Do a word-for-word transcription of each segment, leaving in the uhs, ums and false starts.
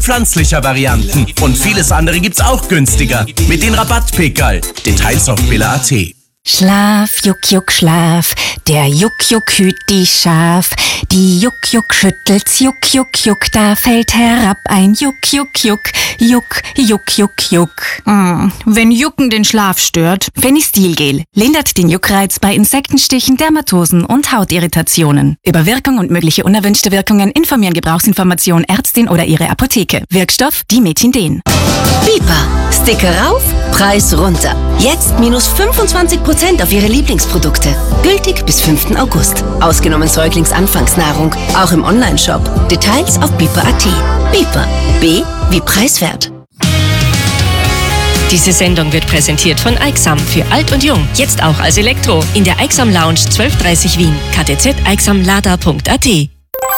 pflanzlicher Varianten. Und vieles andere gibt's auch günstiger. Mit den Rabattpickerl. Details auf billa punkt at. Schlaf, Juck, Juck, Schlaf, der Juck, Juck hüt die Schaf. Die Juck, Juck schüttelt's, Juck, Juck, Juck, da fällt herab ein Juck, Juck, Juck, Juck, Juck, Juck, Juck. Hm, wenn Jucken den Schlaf stört, Fenistilgel lindert den Juckreiz bei Insektenstichen, Dermatosen und Hautirritationen. Über Wirkung und mögliche unerwünschte Wirkungen informieren Gebrauchsinformation Ärztin oder ihre Apotheke. Wirkstoff Dimethinden. Bipa. Sticker rauf, Preis runter. Jetzt minus fünfundzwanzig Prozent auf Ihre Lieblingsprodukte. Gültig bis fünften August. Ausgenommen Säuglingsanfangsnahrung. Auch im Onlineshop. Details auf bipa punkt at. Bipa. B wie preiswert. Diese Sendung wird präsentiert von Aixam für alt und jung. Jetzt auch als Elektro. In der Aixam Lounge zwölf dreißig Wien. k t z aixamlada punkt a t.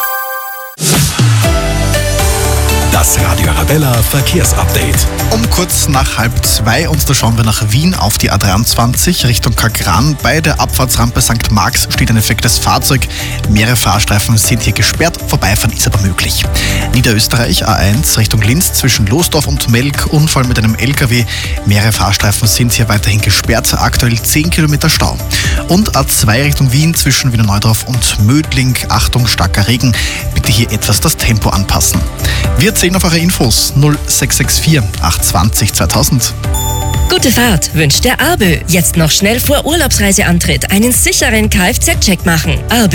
Das Radio Arabella Verkehrsupdate. Um kurz nach halb zwei und da schauen wir nach Wien auf die A dreiundzwanzig Richtung Kagran. Bei der Abfahrtsrampe Sankt Marx steht ein defektes Fahrzeug. Mehrere Fahrstreifen sind hier gesperrt. Vorbeifahren ist aber möglich. Niederösterreich A eins Richtung Linz zwischen Losdorf und Melk. Unfall mit einem L K W. Mehrere Fahrstreifen sind hier weiterhin gesperrt. Aktuell zehn Kilometer Stau. Und A zwei Richtung Wien zwischen Wiener Neudorf und Mödling. Achtung, starker Regen. Bitte hier etwas das Tempo anpassen. Wir zählen auf eure Infos null sechs sechs vier acht zwanzig zweitausend. Gute Fahrt wünscht der A B Ö. Jetzt noch schnell vor Urlaubsreiseantritt einen sicheren Kfz-Check machen. A B Ö.